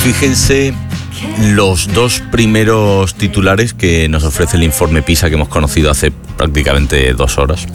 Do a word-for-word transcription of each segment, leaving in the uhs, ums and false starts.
Fíjense los dos primeros titulares que nos ofrece el informe PISA que hemos conocido hace prácticamente dos horas.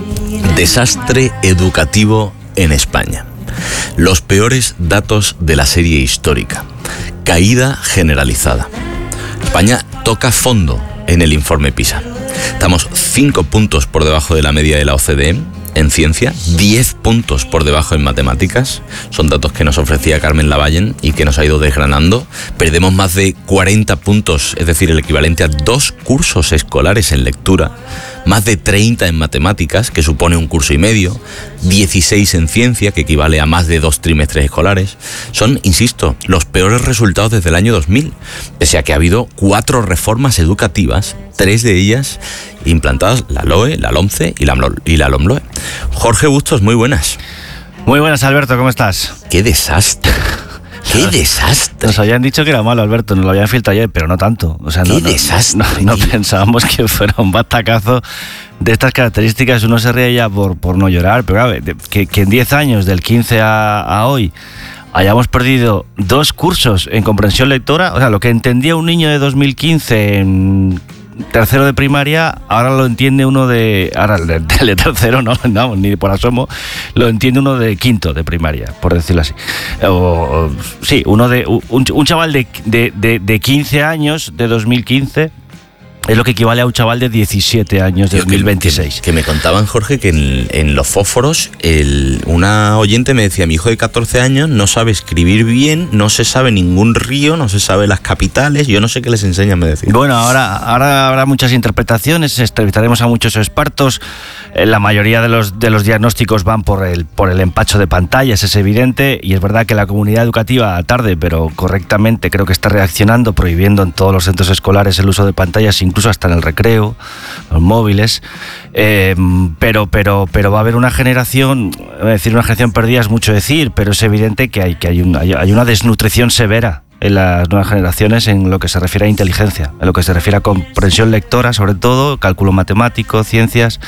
Desastre educativo en España. Los peores datos de la serie histórica. Caída generalizada. España toca fondo en el informe PISA. Estamos cinco puntos por debajo de la media de la O C D E en ciencia, diez puntos por debajo en matemáticas. Son datos que nos ofrecía Carmen Lavallen y que nos ha ido desgranando. Perdemos más de cuarenta puntos, es decir, el equivalente a dos cursos escolares en lectura, más de treinta en matemáticas, que supone un curso y medio, dieciséis en ciencia, que equivale a más de dos trimestres escolares. Son, insisto, los peores resultados desde el año dos mil, pese a que ha habido cuatro reformas educativas, tres de ellas implantadas, la LOE, la LOMCE y la, y la LOMLOE. Jorge Bustos, muy buenas. Muy buenas, Alberto, ¿cómo estás? ¡Qué desastre! ¡Qué desastre! Nos habían dicho que era malo, Alberto, nos lo habían filtrado ayer, pero no tanto. O sea, ¡Qué no, no, desastre! No, no pensábamos que fuera un batacazo de estas características. Uno se ríe ya por, por no llorar, pero claro, que, que en diez años, del quince a, a hoy, hayamos perdido dos cursos en comprensión lectora. O sea, lo que entendía un niño de dos mil quince en tercero de primaria, ahora lo entiende uno de... Ahora el de, el de tercero no, no, ni por asomo, lo entiende uno de quinto de primaria, por decirlo así. O, o, sí, uno de un, un chaval de, de, de, de quince años, de dos mil quince... es lo que equivale a un chaval de diecisiete años de dos mil veintiséis. Que, que me contaban, Jorge, que en, en los fósforos el, una oyente me decía: mi hijo de catorce años no sabe escribir bien, no se sabe ningún río, no se sabe las capitales, yo no sé qué les enseñan, me decía. Bueno, ahora, ahora habrá muchas interpretaciones, entrevistaremos a muchos expertos. La mayoría de los, de los diagnósticos van por el, por el empacho de pantallas, es evidente, y es verdad que la comunidad educativa, tarde pero correctamente, creo que está reaccionando, prohibiendo en todos los centros escolares el uso de pantallas, incluso hasta en el recreo, los móviles, eh, pero, pero, pero va a haber una generación, decir una generación perdida es mucho decir, pero es evidente que hay, que hay, una, hay una desnutrición severa en las nuevas generaciones en lo que se refiere a inteligencia, en lo que se refiere a comprensión lectora, sobre todo, cálculo matemático, ciencias.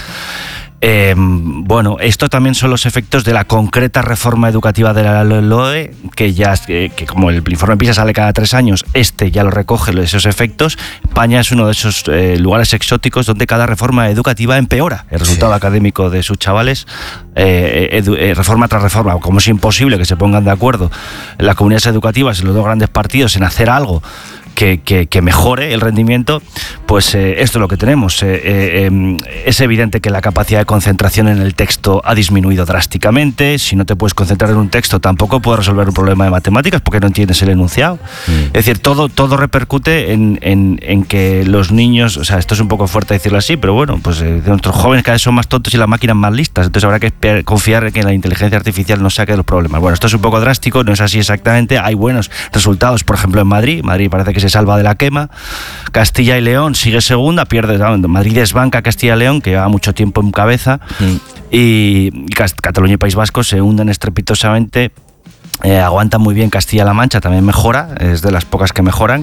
Eh, bueno, esto también son los efectos de la concreta reforma educativa de la LOE, que ya, eh, que como el informe PISA sale cada tres años, este ya lo recoge esos efectos. España es uno de esos eh, lugares exóticos donde cada reforma educativa empeora el resultado sí. académico de sus chavales, eh, edu, eh, reforma tras reforma. Como es imposible que se pongan de acuerdo las comunidades educativas y los dos grandes partidos en hacer algo Que, que, que mejore el rendimiento, pues eh, esto es lo que tenemos. Eh, eh, es evidente que la capacidad de concentración en el texto ha disminuido drásticamente. Si no te puedes concentrar en un texto, tampoco puedes resolver un problema de matemáticas porque no entiendes el enunciado. Mm. Es decir, todo, todo repercute en, en, en que los niños, o sea, esto es un poco fuerte decirlo así, pero bueno, pues eh, nuestros jóvenes cada vez son más tontos y las máquinas más listas. Entonces habrá que confiar en que la inteligencia artificial nos saque de los problemas. Bueno, esto es un poco drástico, no es así exactamente. Hay buenos resultados, por ejemplo, en Madrid. Madrid parece que se salva de la quema. Castilla y León sigue segunda, pierde. Madrid desbanca a Castilla y León, que lleva mucho tiempo en cabeza, mm. y Cataluña y País Vasco se hunden estrepitosamente. Eh, aguanta muy bien Castilla-La Mancha, también mejora, es de las pocas que mejoran,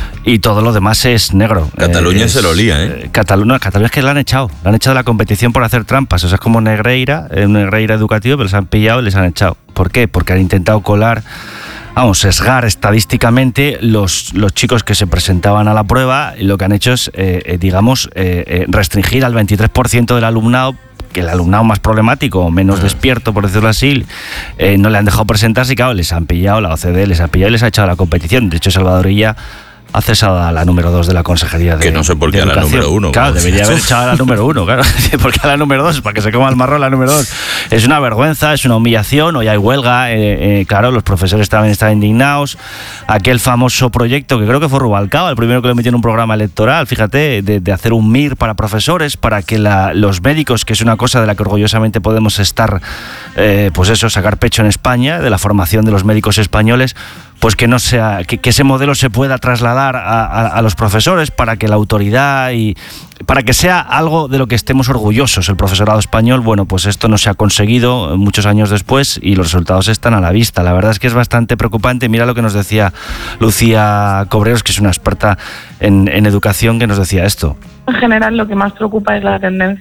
y todo lo demás es negro. Cataluña eh, se lo lía, ¿eh? Cataluña, Cataluña es que la han echado, la han echado de la competición por hacer trampas. O sea, es como Negreira, un Negreira educativo, pero les han pillado y les han echado. ¿Por qué? Porque han intentado colar, vamos, sesgar estadísticamente los, los chicos que se presentaban a la prueba, y lo que han hecho es, eh, eh, digamos, eh, eh, restringir al veintitrés por ciento del alumnado, que el alumnado más problemático, menos despierto, por decirlo así, eh, no le han dejado presentarse y claro, les han pillado, la O C D E les ha pillado y les ha echado a la competición. De hecho, Salvadorilla ha cesado a la número dos de la Consejería de Que no sé por qué a la número uno. Claro, debería haber echado a la número uno, claro. Porque a la número dos, para que se coma el marrón la número dos. Es una vergüenza, es una humillación. Hoy hay huelga, eh, eh, claro, los profesores también están indignados. Aquel famoso proyecto que creo que fue Rubalcaba, el primero que le metió en un programa electoral, fíjate, de, de hacer un M I R para profesores, para que la, los médicos, que es una cosa de la que orgullosamente podemos estar, eh, pues eso, sacar pecho en España, de la formación de los médicos españoles, pues que no sea, que, que ese modelo se pueda trasladar a, a, a los profesores, para que la autoridad y para que sea algo de lo que estemos orgullosos el profesorado español. Bueno, pues esto no se ha conseguido muchos años después y los resultados están a la vista. La verdad es que es bastante preocupante. Mira lo que nos decía Lucía Cobreros, que es una experta en, en educación, que nos decía esto. En general, lo que más preocupa es la tendencia